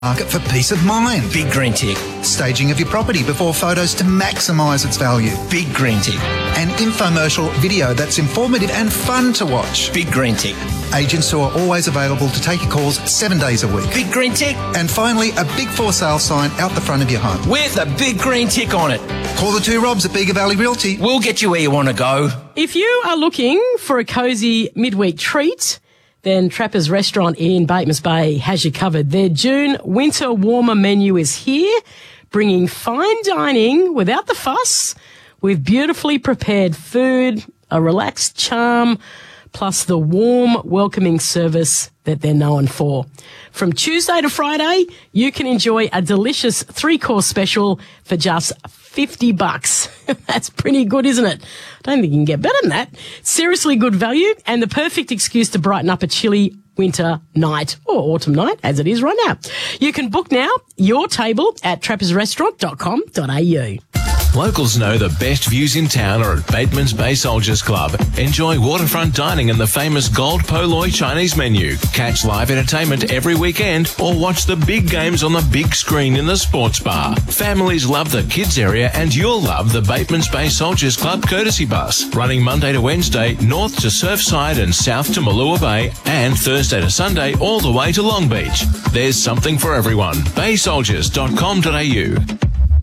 Market for peace of mind. Big green tick. Staging of your property before photos to maximise its value. Big green tick. An infomercial video that's informative and fun to watch. Big green tick. Agents who are always available to take your calls 7 days a week. Big green tick. And finally, a big for sale sign out the front of your home. With a big green tick on it. Call the two Robs at Bega Valley Realty. We'll get you where you want to go. If you are looking for a cosy midweek treat, then Trappers Restaurant in Batemans Bay has you covered. Their June winter warmer menu is here, bringing fine dining without the fuss, with beautifully prepared food, a relaxed charm, plus the warm, welcoming service that they're known for. From Tuesday to Friday, you can enjoy a delicious 3-course special for just $50. That's pretty good, isn't it? I don't think you can get better than that. Seriously good value and the perfect excuse to brighten up a chilly winter night or autumn night as it is right now. You can book now your table at trappersrestaurant.com.au. Locals know the best views in town are at Batemans Bay Soldiers Club. Enjoy waterfront dining and the famous Gold Polloy Chinese menu. Catch live entertainment every weekend or watch the big games on the big screen in the sports bar. Families love the kids area and you'll love the Batemans Bay Soldiers Club courtesy bus. Running Monday to Wednesday, north to Surfside and south to Malua Bay, and Thursday to Sunday all the way to Long Beach. There's something for everyone. baysoldiers.com.au.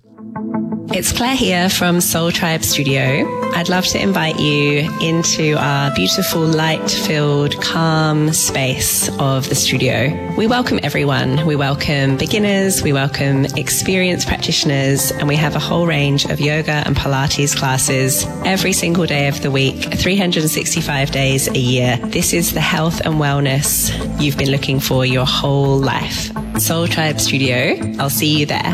It's Claire here from Soul Tribe Studio. I'd love to invite you into our beautiful, light-filled, calm space of the studio. We welcome everyone. We welcome beginners, we welcome experienced practitioners, and we have a whole range of yoga and Pilates classes every single day of the week, 365 days a year. This is the health and wellness you've been looking for your whole life. Soul Tribe Studio. I'll see you there.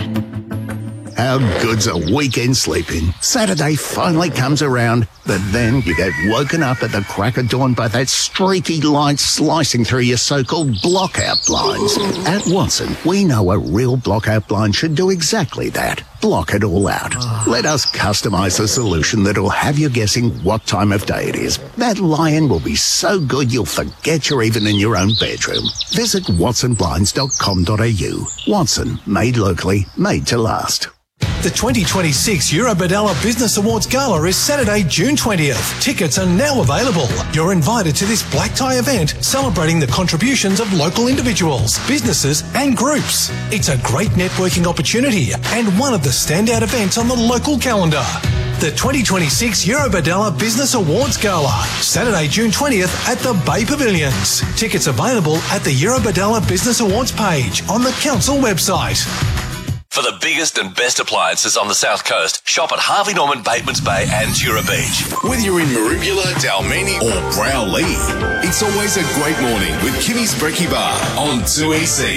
How good's a weekend sleeping? Saturday finally comes around, but then you get woken up at the crack of dawn by that streaky light slicing through your so-called blockout blinds. At Watson, we know a real blockout blind should do exactly that. Block it all out. Let us customise a solution that'll have you guessing what time of day it is. That lion will be so good you'll forget you're even in your own bedroom. Visit watsonblinds.com.au. Watson, made locally, made to last. The 2026 Eurobadella Business Awards Gala is Saturday, June 20th. Tickets are now available. You're invited to this black tie event celebrating the contributions of local individuals, businesses and groups. It's a great networking opportunity and one of the standout events on the local calendar. The 2026 Eurobadella Business Awards Gala, Saturday, June 20th at the Bay Pavilions. Tickets available at the Eurobadella Business Awards page on the council website. For the biggest and best appliances on the South Coast, shop at Harvey Norman, Batemans Bay and Tura Beach. Whether you're in Maroubula, Dalmeny or Browley, it's always a great morning with Kimmy's Brekkie Bar on 2EC.